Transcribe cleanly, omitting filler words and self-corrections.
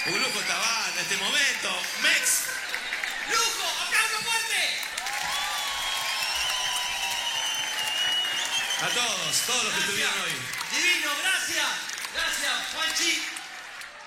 Un lujo esta banda, este momento. Mex. ¡Lujo! ¡Aplauso fuerte! A todos los que estuvieron hoy. Divino, gracias. Gracias, Juanchi.